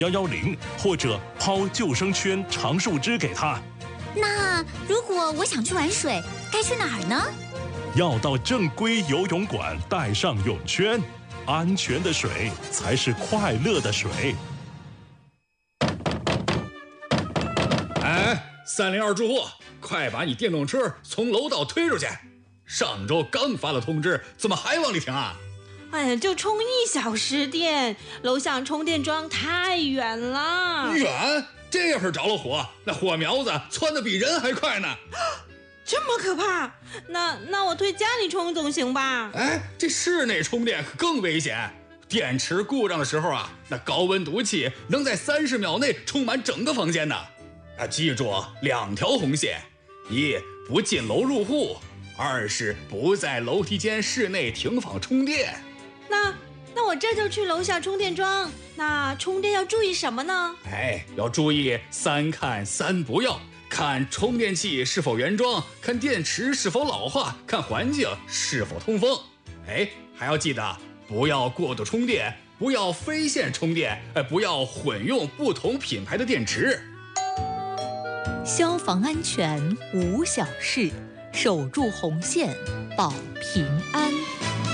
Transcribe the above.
110，或者抛救生圈、长树枝给他。 那如果我想去玩水，该去哪儿呢？ 要到正规游泳馆，带上泳圈。安全的水才是快乐的水。 哎，302住户，快把你电动车从楼道推出去！上周刚发了通知，怎么还往里停啊？ 哎呀，就充1小时电，楼下充电桩太远了。 远？这要是着了火，那火苗子窜得比人还快呢。 这么可怕？那我推家里充总行吧？ 哎，这室内充电可更危险。电池故障的时候啊，那高温毒气能在30秒内充满整个房间呢。记住2条红线：一，不进楼入户；二是不在楼梯间室内停放充电。 那我这就去楼下充电桩。那充电要注意什么呢？ 要注意3看3不要。看充电器是否原装，看电池是否老化，看环境是否通风。还要记得不要过度充电，不要非线充电，不要混用不同品牌的电池。 消防安全无小事，守住红线保平安。